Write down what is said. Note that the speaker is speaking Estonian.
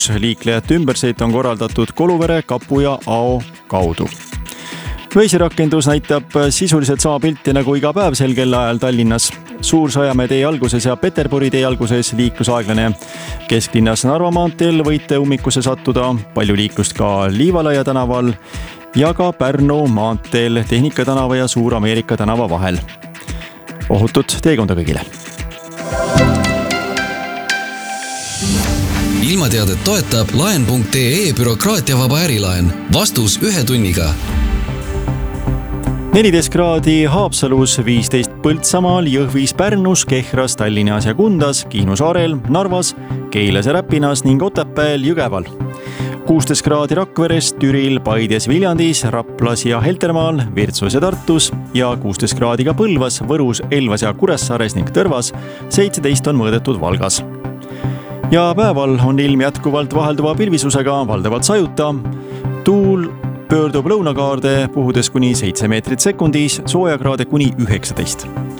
Liiklejate ümbersõit on korraldatud Koluvere, Kapu ja Ao kaudu. Veisirakendus näitab sisuliselt sama pilti nagu iga päev sel kellaajal Tallinnas. Suur-Sõjamäe tee alguses ja Peterburi tee alguses liiklus aeglane. Kesklinnas Narva maanteel võite ummikusse sattuda, palju liiklust ka Liivalaia tänaval ja ka Pärnu maanteel Tehnika tänava ja Suur-Ameerika tänava vahel. Ohutut teekonda kõigile! Ilmateadet toetab laen.ee bürokraatiavaba ärilaen. Vastus 1 tunniga. 14 kraadi Haapsalus, 15 Põltsamaal, Jõhvis, Pärnus, Kehras, Tallinnas ja Kundas, Kihnu saarel, Narvas, Keilas ja Räpinas ning Otepääl, Jõgeval. 16 kraadi Rakveres, Türil, Paides, Viljandis, Raplas ja Heltermaal, Virtsus ja Tartus ja 16 kraadi ka Põlvas, Võrus, Elvas ja Kuressaares ning Tõrvas, 17 on mõõdetud Valgas. Ja päeval on ilm jätkuvalt vahelduva pilvisusega, valdavalt sajuta. Tuul pöördub lõunakaarde puhudes kuni 7 meetrit sekundis, soojakraade kuni 19.